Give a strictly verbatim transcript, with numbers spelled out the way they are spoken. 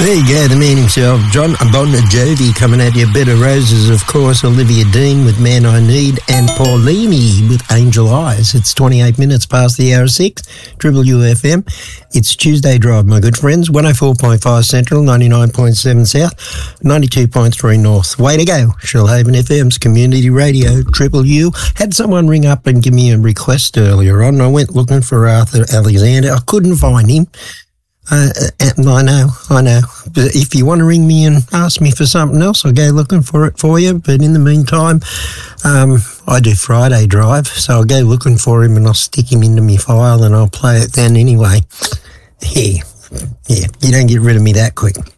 There you go, the man himself, John Bon Jovi, coming at you. Bed of Roses, of course, Olivia Dean with Man I Need, and Paulini with Angel Eyes. It's twenty-eight minutes past the hour six, Triple U F M. It's Tuesday Drive, my good friends. one oh four point five Central, ninety-nine point seven South, ninety-two point three North. Way to go, Shoalhaven F M's Community Radio, Triple U. Had someone ring up and give me a request earlier on. I went looking for Arthur Alexander. I couldn't find him. Uh, I know, I know. But if you want to ring me and ask me for something else, I'll go looking for it for you. But in the meantime, um, I do Friday Drive, so I'll go looking for him and I'll stick him into my file and I'll play it then anyway. Yeah, yeah, you don't get rid of me that quick.